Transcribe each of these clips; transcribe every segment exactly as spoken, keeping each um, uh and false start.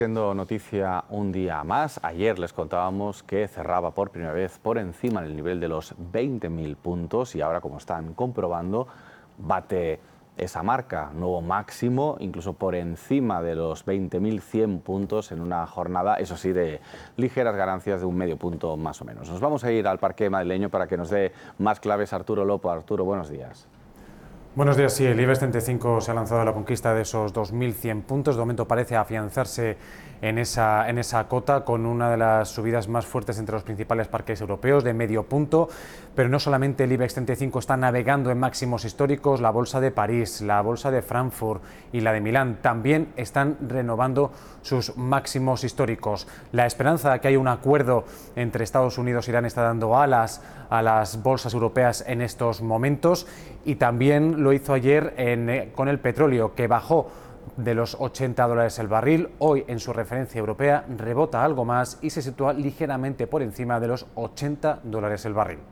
Siendo noticia un día más, ayer les contábamos que cerraba por primera vez por encima del nivel de los veinte mil puntos y ahora, como están comprobando, bate esa marca, nuevo máximo, incluso por encima de los veinte mil cien puntos en una jornada, eso sí, de ligeras ganancias de un medio punto más o menos. Nos vamos a ir al parqué madrileño para que nos dé más claves Arturo Lopo. Arturo, buenos días. Buenos días, sí, el IBEX treinta y cinco se ha lanzado a la conquista de esos dos mil cien puntos, de momento parece afianzarse en esa, en esa cota con una de las subidas más fuertes entre los principales parques europeos de medio punto, pero no solamente el IBEX treinta y cinco está navegando en máximos históricos, la bolsa de París, la bolsa de Frankfurt y la de Milán también están renovando sus máximos históricos. La esperanza de que haya un acuerdo entre Estados Unidos e Irán está dando alas a las bolsas europeas en estos momentos y también lo hizo ayer en, con el petróleo, que bajó de los ochenta dólares el barril. Hoy, en su referencia europea, rebota algo más y se sitúa ligeramente por encima de los ochenta dólares el barril.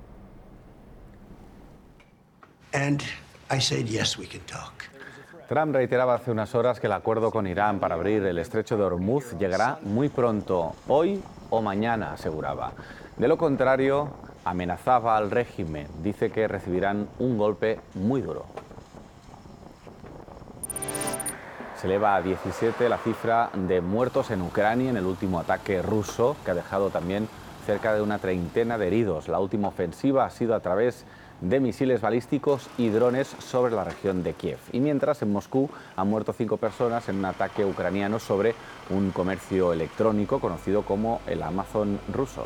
And I said, yes, we can talk. Trump reiteraba hace unas horas que el acuerdo con Irán para abrir el estrecho de Hormuz llegará muy pronto, hoy o mañana, aseguraba. De lo contrario, amenazaba al régimen. Dice que recibirán un golpe muy duro. Se eleva a diecisiete la cifra de muertos en Ucrania en el último ataque ruso, que ha dejado también cerca de una treintena de heridos. La última ofensiva ha sido a través de misiles balísticos y drones sobre la región de Kiev. Y mientras, en Moscú han muerto cinco personas en un ataque ucraniano sobre un comercio electrónico conocido como el Amazon ruso.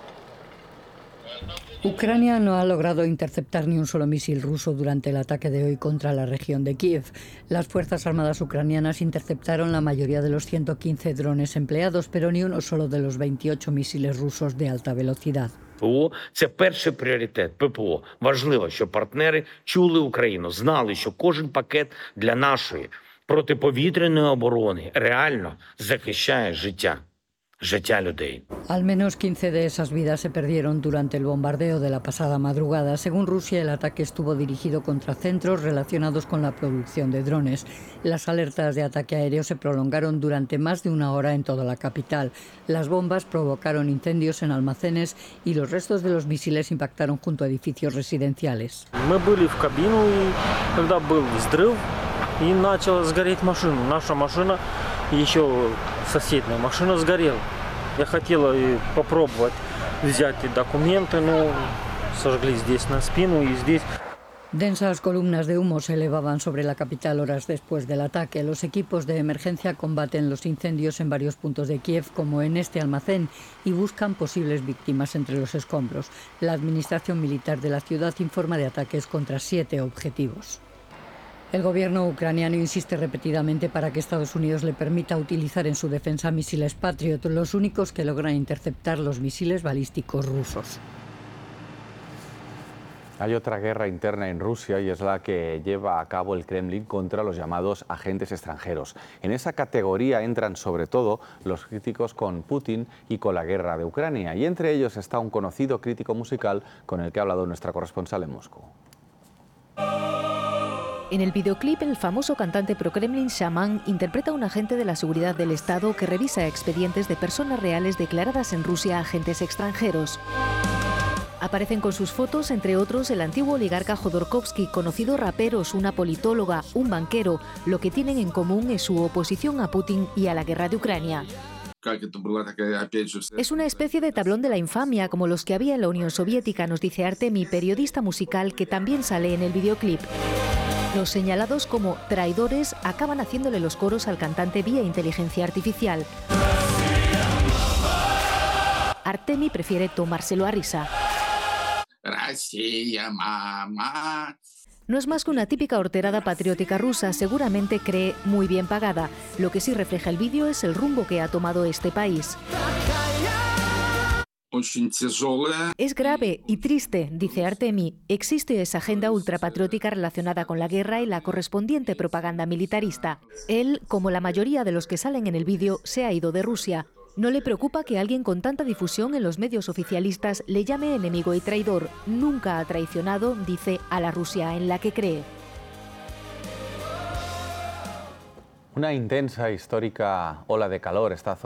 Ucrania no ha logrado interceptar ni un solo misil ruso durante el ataque de hoy contra la región de Kiev. Las Fuerzas Armadas ucranianas interceptaron la mayoría de los ciento quince drones empleados, pero ni uno solo de los veintiocho misiles rusos de alta velocidad. ППО – це перший пріоритет ППО. Важливо, щоб партнери чули Україну, знали, що кожен пакет для нашої протиповітряної оборони реально захищає життя. Al menos quince de esas vidas se perdieron durante el bombardeo de la pasada madrugada. Según Rusia, el ataque estuvo dirigido contra centros relacionados con la producción de drones. Las alertas de ataque aéreo se prolongaron durante más de una hora en toda la capital. Las bombas provocaron incendios en almacenes y los restos de los misiles impactaron junto a edificios residenciales. Мы были в кабину, и когда был взрыв, и начала сгореть машина. Наша машина и еще соседняя машина сгорела. Я хотела попробовать взять документы, но сожгли здесь на спину и здесь. Densas columnas de humo se elevaban sobre la capital horas después del ataque. Los equipos de emergencia combaten los incendios en varios puntos de Kiev, como en este almacén, y buscan posibles víctimas entre los escombros. La administración militar de la ciudad informa de ataques contra siete objetivos. El gobierno ucraniano insiste repetidamente para que Estados Unidos le permita utilizar en su defensa misiles Patriot, los únicos que logran interceptar los misiles balísticos rusos. Hay otra guerra interna en Rusia y es la que lleva a cabo el Kremlin contra los llamados agentes extranjeros. En esa categoría entran sobre todo los críticos con Putin y con la guerra de Ucrania, y entre ellos está un conocido crítico musical con el que ha hablado nuestra corresponsal en Moscú. En el videoclip, el famoso cantante pro-Kremlin Shaman interpreta a un agente de la seguridad del Estado que revisa expedientes de personas reales declaradas en Rusia agentes extranjeros. Aparecen con sus fotos, entre otros, el antiguo oligarca Jodorkovsky, conocido raperos, una politóloga, un banquero. Lo que tienen en común es su oposición a Putin y a la guerra de Ucrania. Es una especie de tablón de la infamia, como los que había en la Unión Soviética, nos dice Artemi, periodista musical que también sale en el videoclip. Los señalados como traidores acaban haciéndole los coros al cantante vía inteligencia artificial. Artemi prefiere tomárselo a risa. No es más que una típica horterada patriótica rusa, seguramente cree muy bien pagada. Lo que sí refleja el vídeo es el rumbo que ha tomado este país. Es grave y triste, dice Artemi. Existe esa agenda ultrapatriótica relacionada con la guerra y la correspondiente propaganda militarista. Él, como la mayoría de los que salen en el vídeo, se ha ido de Rusia. No le preocupa que alguien con tanta difusión en los medios oficialistas le llame enemigo y traidor. Nunca ha traicionado, dice, a la Rusia en la que cree. Una intensa, histórica ola de calor está